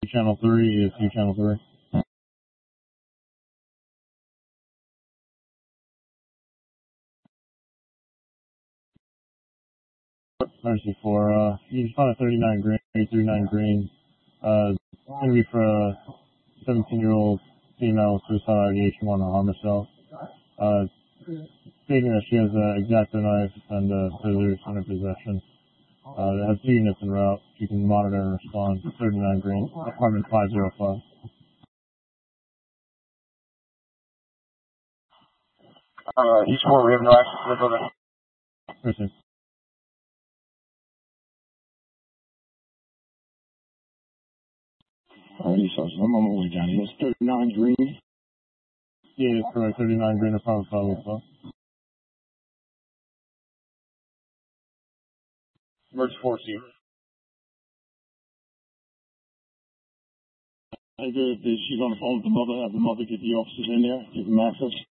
channel 3 is C channel 3. Mercy for, you just found a 39 green, 39 green. It's going to be for a 17-year-old female with suicidal ideation wanting to harm herself. Stating that she has an X-Acto knife and scissors in her possession. They have 2 units en route. You can monitor and respond. 39 green, apartment 505. Each 4, we have no access to the building. Listen. Alrighty, so I'm on my way down here. It's 39 green. Yeah, it's correct. 39 green, apartment 505. Merge 4C. Hey, she's on the phone with the mother. Have the mother get the officers in there, give them access.